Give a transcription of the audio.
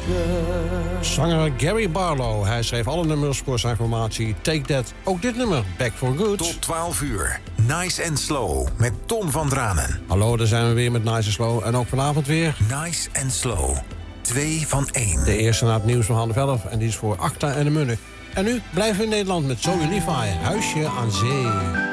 Zanger Gary Barlow, hij schreef alle nummers voor zijn formatie Take That. Ook dit nummer, Back for Good. Tot 12 uur, Nice and Slow met Ton van Dranen. Hallo, daar zijn we weer met Nice and Slow. En ook vanavond weer... Nice and Slow, 2 van 1. De eerste na het nieuws van 11:30 en die is voor Acta en de Munnik. En nu blijven we in Nederland met Zoe Levi, Huisje aan Zee.